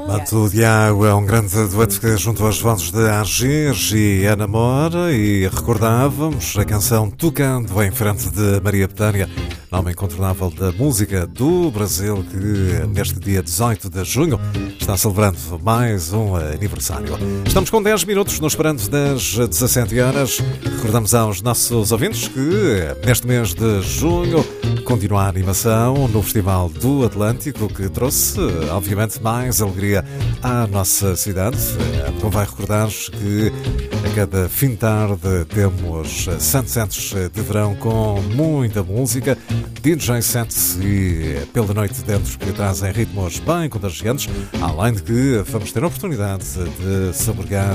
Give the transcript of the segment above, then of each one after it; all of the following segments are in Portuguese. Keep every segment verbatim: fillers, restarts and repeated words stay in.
Mato de Água é um grande dueto que junto às vozes de Agir e Ana Moura, e recordávamos a canção Tocando em Frente de Maria Bethânia, nome incontornável da música do Brasil, que neste dia dezoito de junho está celebrando mais um aniversário. Estamos com dez minutos no Esperando das dezassete horas. Recordamos aos nossos ouvintes que neste mês de junho continua a animação no Festival do Atlântico, que trouxe, obviamente, mais alegria à nossa cidade. Convém recordar que a cada fim de tarde temos sunsets de verão com muita música, D J sets e pela noite dentro que trazem ritmos bem contagiantes, além de que vamos ter a oportunidade de saborear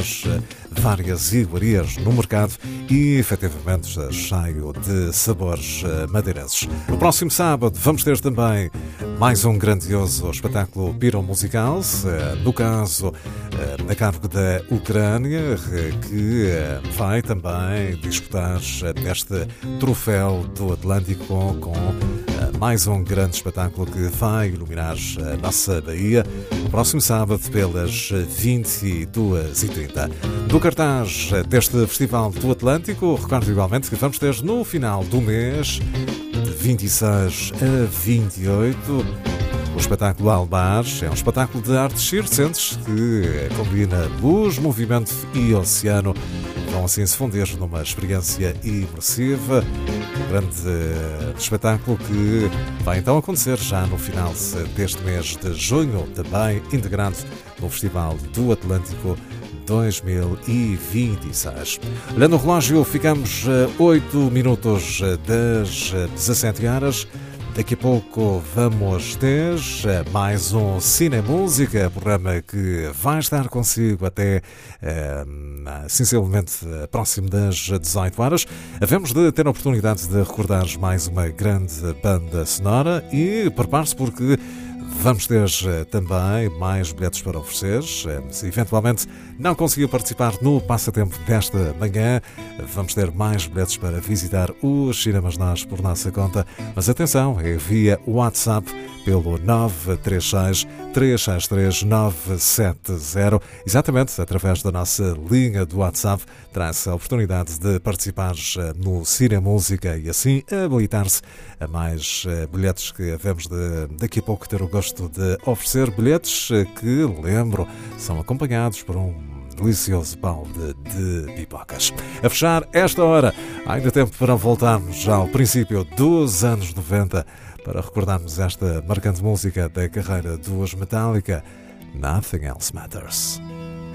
várias iguarias no mercado e efetivamente cheio de sabores madeirenses. No próximo sábado vamos ter também mais um grandioso espetáculo piromusical, no caso a cargo da Ucrânia, que vai também disputar neste troféu do Atlântico com mais um grande espetáculo que vai iluminar a nossa Bahia no próximo sábado pelas vinte e duas e trinta. Do cartaz deste Festival do Atlântico, recordo igualmente que vamos ter no final do mês, de vinte e seis a vinte e oito, o espetáculo Albar. É um espetáculo de artes circenses que combina luz, movimento e oceano. Vão assim se fundir numa experiência imersiva. Um grande espetáculo que vai então acontecer já no final deste mês de junho, também integrado no Festival do Atlântico dois mil e vinte e seis. Olhando o relógio, ficamos a oito minutos das dezassete horas. Daqui a pouco vamos ter mais um Cine Música, programa que vai estar consigo até, eh, sinceramente, próximo das dezoito horas. Havemos de ter a oportunidade de recordar mais uma grande banda sonora e prepare-se porque vamos ter também mais bilhetes para oferecer. Se eventualmente não conseguiu participar no passatempo desta manhã, vamos ter mais bilhetes para visitar os cinemas nós por nossa conta. Mas atenção, é via WhatsApp pelo nove três seis, três seis três, nove sete zero. Exatamente, através da nossa linha do WhatsApp, traz a oportunidade de participar no Cine Música e assim habilitar-se a mais bilhetes que havemos de daqui a pouco ter o gosto de oferecer. Bilhetes que, lembro, são acompanhados por um delicioso balde de pipocas. A fechar esta hora, há ainda tempo para voltarmos já ao princípio dos anos noventa para recordarmos esta marcante música da carreira dos Metallica, Nothing Else Matters.